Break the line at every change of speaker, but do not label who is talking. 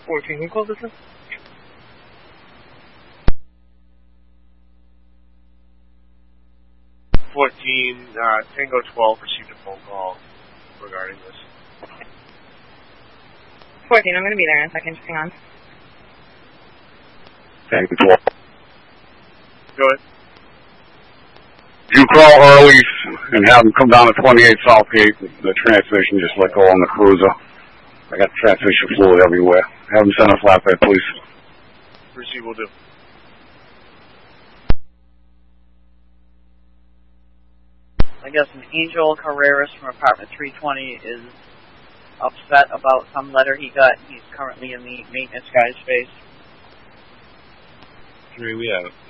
14, who called this in?
14, Tango 12 received a phone call regarding this.
14, I'm going to be there in a second. Just hang on.
Tango 12.
Go ahead.
You call Early's and have them come down to 28 Southgate. The transmission just let go on the cruiser. I got transmission fluid everywhere. Have them send a flatbed, please.
Receive will do.
I guess an Angel Carreras from apartment 320 is upset about some letter he got. He's currently in the maintenance guy's space.
3, we have it.